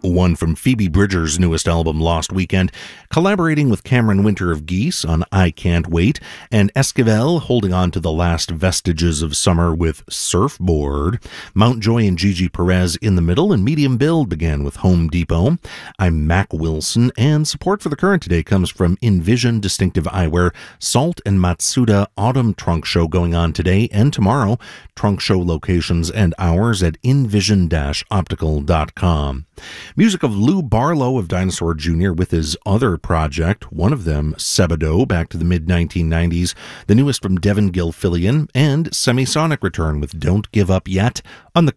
one from Phoebe Bridgers' newest album, Lost Weekend, collaborating with Cameron Winter of Geese on I Can't Wait, and Esquivel holding on to the last vestiges of summer with Surfboard. Mountjoy and Gigi Perez in the middle, and Medium Build began with Home Depot. I'm Mac Wilson, and support for the current today comes from Envision Distinctive Eyewear, Salt and Matsuda Autumn Trunk Show going on today and tomorrow. Trunk show locations and hours at envision-optical.com. Music of Lou Barlow of Dinosaur Jr. with his other project, one of them, Sebado, back to the mid-1990s, the newest from Devin Gilfillian, and Semisonic return with Don't Give Up Yet on the